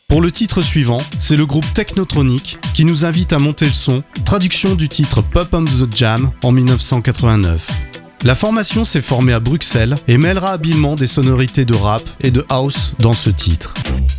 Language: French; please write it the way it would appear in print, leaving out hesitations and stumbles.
Pour le titre suivant, c'est le groupe Technotronic qui nous invite à monter le son, traduction du titre Pop on the Jam en 1989. La formation s'est formée à Bruxelles et mêlera habilement des sonorités de rap et de house dans ce titre.